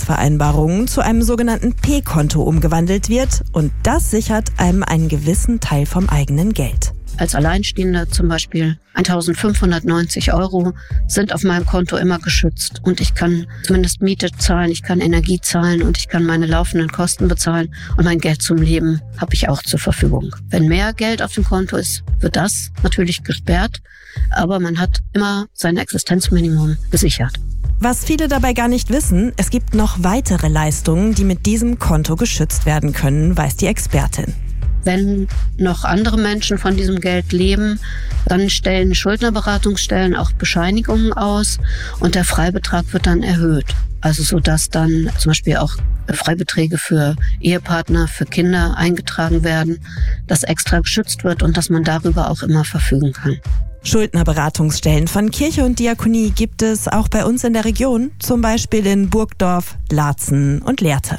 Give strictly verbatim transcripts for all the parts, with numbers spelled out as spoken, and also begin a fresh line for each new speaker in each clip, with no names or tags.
Kreditvereinbarungen zu einem sogenannten P-Konto umgewandelt wird und das sichert einem einen gewissen Teil vom eigenen Geld.
Als Alleinstehender zum Beispiel eintausendfünfhundertneunzig Euro sind auf meinem Konto immer geschützt und ich kann zumindest Miete zahlen, ich kann Energie zahlen und ich kann meine laufenden Kosten bezahlen und mein Geld zum Leben habe ich auch zur Verfügung. Wenn mehr Geld auf dem Konto ist, wird das natürlich gesperrt, aber man hat immer sein Existenzminimum gesichert.
Was viele dabei gar nicht wissen, es gibt noch weitere Leistungen, die mit diesem Konto geschützt werden können, weiß die Expertin.
Wenn noch andere Menschen von diesem Geld leben, dann stellen Schuldnerberatungsstellen auch Bescheinigungen aus und der Freibetrag wird dann erhöht. Also so dass dann zum Beispiel auch Freibeträge für Ehepartner, für Kinder eingetragen werden, dass extra geschützt wird und dass man darüber auch immer verfügen kann.
Schuldnerberatungsstellen von Kirche und Diakonie gibt es auch bei uns in der Region, zum Beispiel in Burgdorf, Laatzen und Lehrte.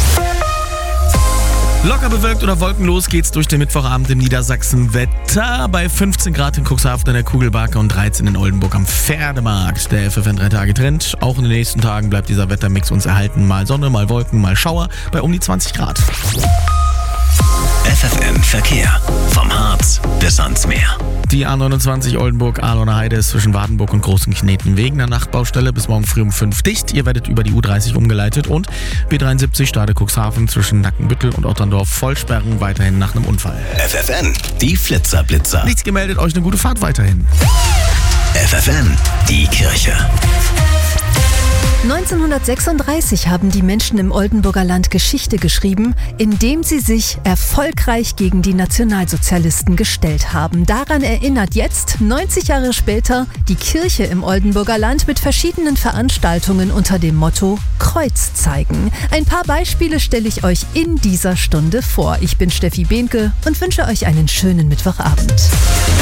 Locker bewölkt oder wolkenlos geht's durch den Mittwochabend im Niedersachsen. Wetter bei fünfzehn Grad in Cuxhaven in der Kugelbake und dreizehn in Oldenburg am Pferdemarkt. Der F F N drei Tage Trend. Auch in den nächsten Tagen bleibt dieser Wettermix uns erhalten. Mal Sonne, mal Wolken, mal Schauer bei um die zwanzig Grad.
F F N Verkehr. Vom Harz bis ans Meer.
Die A neunundzwanzig Oldenburg-Ahlener Heide ist zwischen Wardenburg und Großen Kneten wegen einer Nachtbaustelle bis morgen früh um fünf dicht. Ihr werdet über die U dreißig umgeleitet und B dreiundsiebzig Stade Cuxhaven zwischen Nackenbüttel und Otterndorf Vollsperrung weiterhin nach einem Unfall.
F F N, die Flitzer-Blitzer.
Nichts gemeldet, euch eine gute Fahrt weiterhin.
F F N, die Kirche.
neunzehnhundertsechsunddreißig haben die Menschen im Oldenburger Land Geschichte geschrieben, indem sie sich erfolgreich gegen die Nationalsozialisten gestellt haben. Daran erinnert jetzt, neunzig Jahre später, die Kirche im Oldenburger Land mit verschiedenen Veranstaltungen unter dem Motto Kreuz zeigen. Ein paar Beispiele stelle ich euch in dieser Stunde vor. Ich bin Steffi Behnke und wünsche euch einen schönen Mittwochabend.